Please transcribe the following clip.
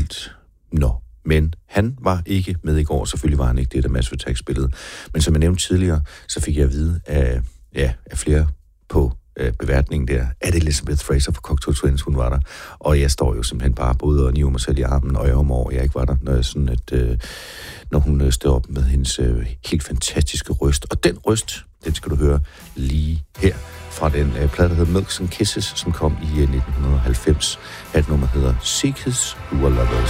enkelt. Men han var ikke med i går. Selvfølgelig var han ikke det, der Massive Attack spillede. Men som jeg nævnte tidligere, så fik jeg at vide af flere på beværtningen der, at Elizabeth Fraser fra Cocteau Twins, hun var der. Og jeg står jo simpelthen bare både og niver mig selv i armen, og jeg om over, jeg ikke var der, når hun står op med hendes helt fantastiske røst. Og den røst, den skal du høre lige her fra den plade, der hedder Milks and Kisses, som kom i 1990. Et nummer hedder Seekers Who Are Lovers.